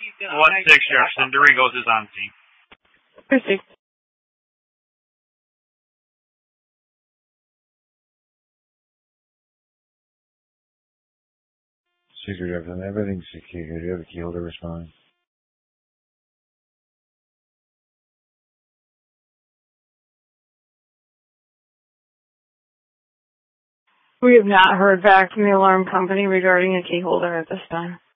1-6, Jefferson. Dorigos is on scene. Proceed. Secret Jefferson, everything's secure. Do you have a key holder responding? We have not heard back from the alarm company regarding a key holder at this time.